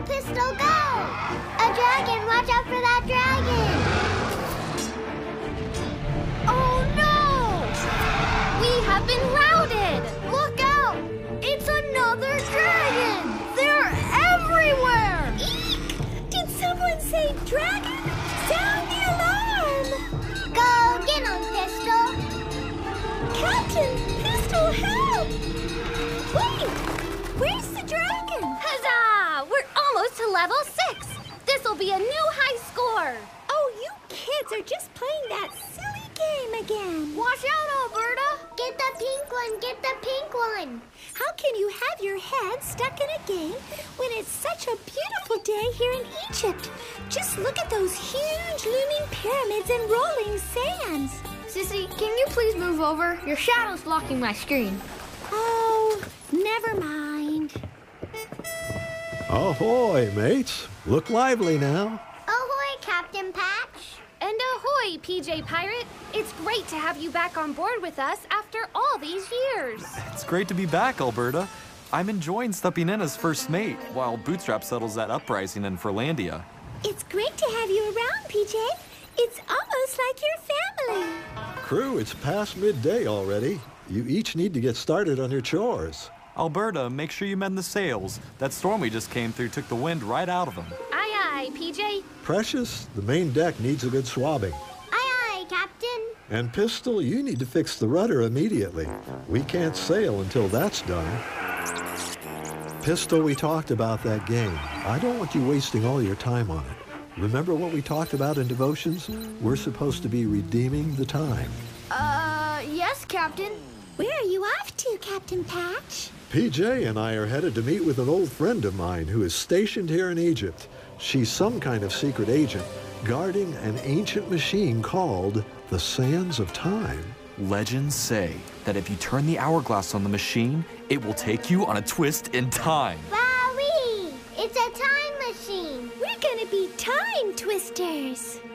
Pistol, go! A dragon! Watch out for that dragon! Oh no! We have been routed! Look out! It's another dragon! They're everywhere! Eek! Did someone say dragon? Sound the alarm! Go get 'em, Pistol! Captain, Pistol, help! Wait! Where's the dragon? Huzzah! We're almost to level 6! This'll be a new high score! Oh, you kids are just playing that silly game again. Watch out, Alberta! Get the pink one! Get the pink one! How can you have your head stuck in a game when it's such a beautiful day here in Egypt? Just look at those huge looming pyramids and rolling sands. Sissy, can you please move over? Your shadow's blocking my screen. Oh, never mind. Ahoy, mates. Look lively now. Ahoy, Captain Patch! And ahoy, PJ Pirate! It's great to have you back on board with us after all these years. It's great to be back, Alberta. I'm enjoying stepping in as first mate while Bootstrap settles that uprising in Furlandia. It's great to have you around, PJ. It's almost like your family. Crew, it's past midday already. You each need to get started on your chores. Alberta, make sure you mend the sails. That storm we just came through took the wind right out of them. Aye, aye, PJ. Precious, the main deck needs a good swabbing. Aye, aye, Captain! And Pistol, you need to fix the rudder immediately. We can't sail until that's done. Pistol, we talked about that game. I don't want you wasting all your time on it. Remember what we talked about in devotions? We're supposed to be redeeming the time. Yes, Captain. Where are you off to, Captain Patch? PJ and I are headed to meet with an old friend of mine who is stationed here in Egypt. She's some kind of secret agent guarding an ancient machine called the Sands of Time. Legends say that if you turn the hourglass on the machine, it will take you on a twist in time. Wowee! It's a time machine! We're gonna be time twisters.